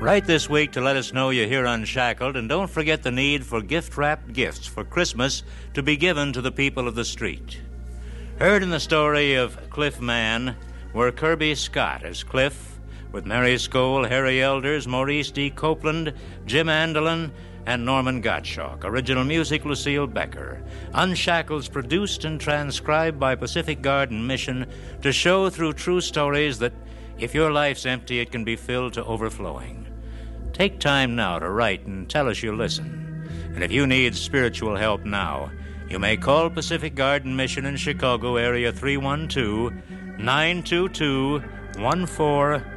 Write this week to let us know you hear Unshackled, and don't forget the need for gift-wrapped gifts for Christmas to be given to the people of the street. Heard in the story of Cliff Mann were Kirby Scott as Cliff, with Mary Skoll, Harry Elders, Maurice D. Copeland, Jim Andelin, and Norman Gottschalk. Original music, Lucille Becker. Unshackled's produced and transcribed by Pacific Garden Mission to show through true stories that if your life's empty, it can be filled to overflowing. Take time now to write and tell us you listen. And if you need spiritual help now, you may call Pacific Garden Mission in Chicago, area 312-922-1400.